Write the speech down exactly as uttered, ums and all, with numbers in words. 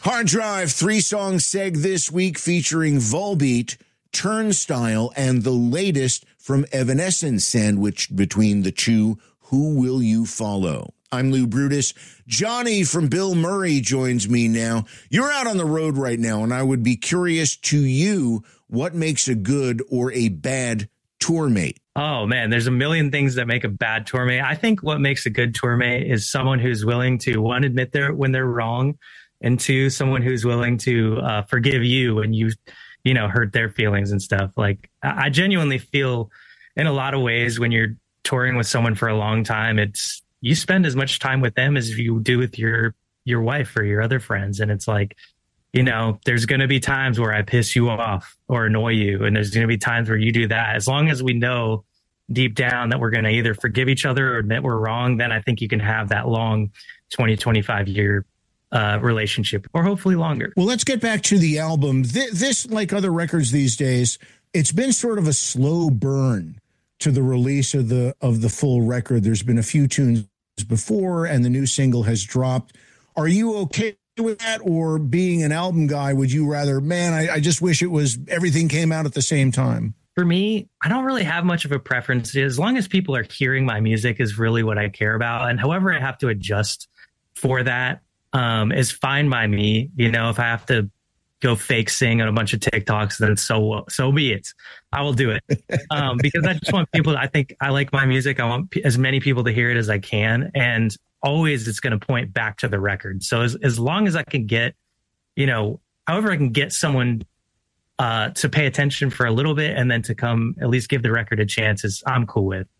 Hard Drive, three-song seg this week featuring Volbeat, Turnstile, and the latest from Evanescence, sandwiched between the two, Who Will You Follow? I'm Lou Brutus. Johnny from Bill Murray joins me now. You're out on the road right now, and I would be curious to you, what makes a good or a bad tour mate? Oh, man, there's a million things that make a bad tour mate. I think what makes a good tour mate is someone who's willing to, one, admit they're, when they're wrong, and two, someone who's willing to uh, forgive you when you, you know, hurt their feelings and stuff. Like, I genuinely feel in a lot of ways when you're touring with someone for a long time, it's, you spend as much time with them as you do with your, your wife or your other friends. And it's like, you know, there's going to be times where I piss you off or annoy you. And there's going to be times where you do that. As long as we know deep down that we're going to either forgive each other or admit we're wrong, then I think you can have that long twenty, twenty-five year uh, relationship, or hopefully longer. Well, let's get back to the album. This, this, like other records these days, it's been sort of a slow burn to the release of the of the full record. There's been a few tunes before, and the new single has dropped. Are you okay with that, or being an album guy, would you rather, man, I, I just wish it was everything came out at the same time? For me, I don't really have much of a preference. As long as people are hearing my music is really what I care about. And however I have to adjust for that um, is fine by me. You know, if I have to go fake sing on a bunch of TikToks, then so so be it. I will do it um, because I just want people to, I think I like my music. I want p- as many people to hear it as I can. And always it's going to point back to the record. So as, as long as I can get, you know, however I can get someone uh, to pay attention for a little bit and then to come at least give the record a chance, is I'm cool with.